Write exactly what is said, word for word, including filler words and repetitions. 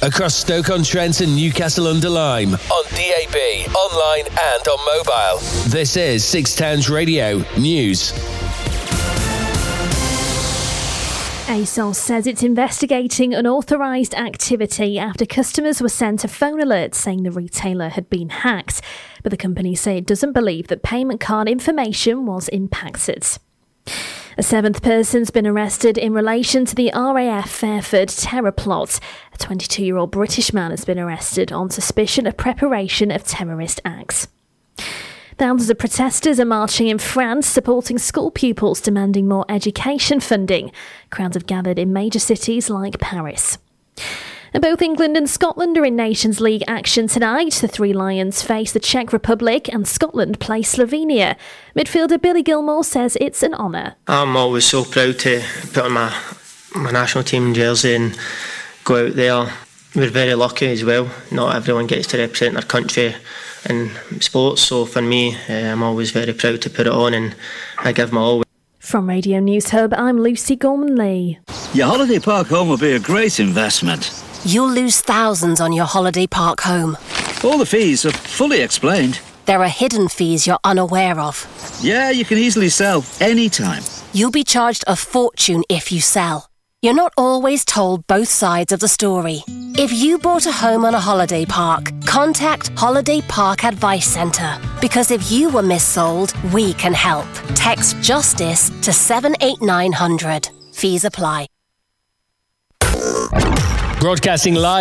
across Stoke-on-Trent and Newcastle-under-Lyme, on D A B, online and on mobile. This is Six Towns Radio News. ASOS says it's investigating unauthorised activity after customers were sent a phone alert saying the retailer had been hacked. But the company say it doesn't believe that payment card information was impacted. A seventh person's been arrested in relation to the R A F Fairford terror plot. A twenty-two-year-old British man has been arrested on suspicion of preparation of terrorist acts. Thousands of protesters are marching in France, supporting school pupils demanding more education funding. Crowds have gathered in major cities like Paris. And both England and Scotland are in Nations League action tonight. The Three Lions face the Czech Republic and Scotland play Slovenia. Midfielder Billy Gilmore says it's an honour. I'm always so proud to put on my, my national team jersey and go out there. We're very lucky as well. Not everyone gets to represent their country in sports, so for me, uh, I'm always very proud to put it on and I give my all. From Radio News Hub, I'm Lucy Gorman-Lee. Your holiday park home will be a great investment. You'll lose thousands on your holiday park home. All the fees are fully explained. There are hidden fees you're unaware of. Yeah, you can easily sell anytime. You'll be charged a fortune if you sell. You're not always told both sides of the story. If you bought a home on a holiday park, contact Holiday Park Advice Centre. Because if you were missold, we can help. Text JUSTICE to seven eight nine hundred. Fees apply. Broadcasting live